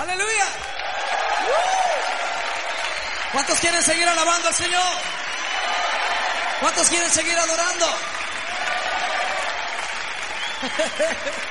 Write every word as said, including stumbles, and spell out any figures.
Aleluya. ¿Cuántos quieren seguir alabando al Señor? ¿Cuántos quieren seguir adorando?